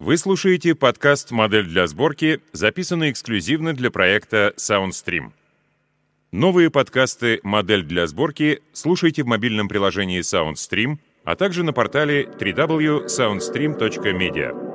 Вы слушаете подкаст «Модель для сборки», записанный эксклюзивно для проекта SoundStream. Новые подкасты «Модель для сборки» слушайте в мобильном приложении SoundStream, а также на портале www.soundstream.media.